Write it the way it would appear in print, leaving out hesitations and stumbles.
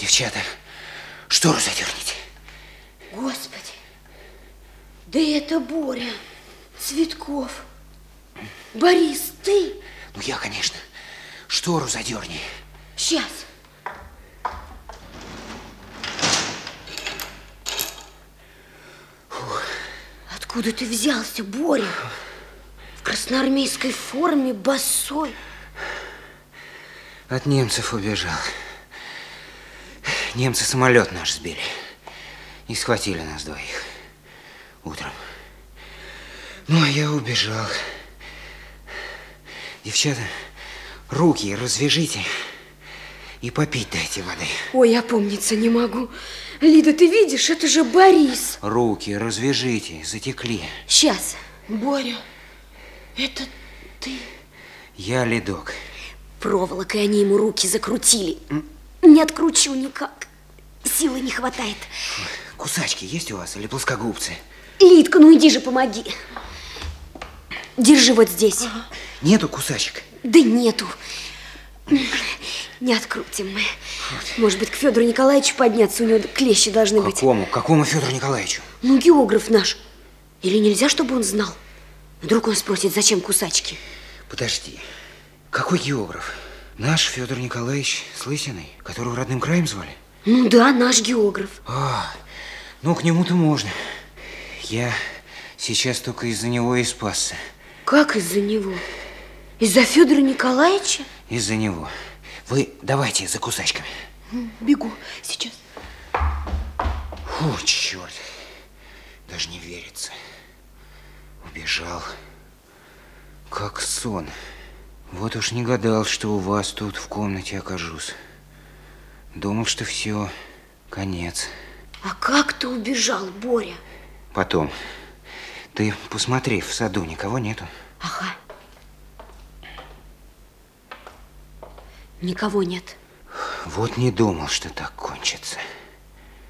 Девчата, штору задерните. Господи, да это Боря Цветков. Борис, ты? Ну, я, конечно. Штору задерни. Сейчас. Фух. Откуда ты взялся, Боря? В красноармейской форме, босой. От немцев убежал. Немцы самолет наш сбили. И схватили нас двоих. Утром. Ну, а я убежал. Девчата, руки развяжите и попить дайте воды. Ой, опомниться не могу. Лида, ты видишь, это же Борис. Руки развяжите, затекли. Сейчас. Боря, это ты? Я Ледок. Проволокой они ему руки закрутили. Не откручу никак. Силы не хватает. Кусачки есть у вас или плоскогубцы? Лидка, ну иди же помоги. Держи вот здесь. Ага. Нету кусачек? Да нету. Не открутим мы. Вот. Может быть, к Федору Николаевичу подняться, у него клещи должны быть. Какому Федору Николаевичу? Ну, географ наш. Или нельзя, чтобы он знал? Вдруг он спросит, зачем кусачки? Подожди. Какой географ? Наш Федор Николаевич с лысиной, которого родным краем звали? Ну да, наш географ. Ну к нему-то можно. Я сейчас только из-за него и спасся. Как из-за него? Из-за Федора Николаевича? Из-за него. Вы давайте за кусачками. Бегу сейчас. Фу, черт. Даже не верится. Убежал. Как сон. Вот уж не гадал, что у вас тут в комнате окажусь. Думал, что все, конец. А как ты убежал, Боря? Потом. Ты посмотри, в саду никого нету. Ага. Никого нет. Вот не думал, что так кончится.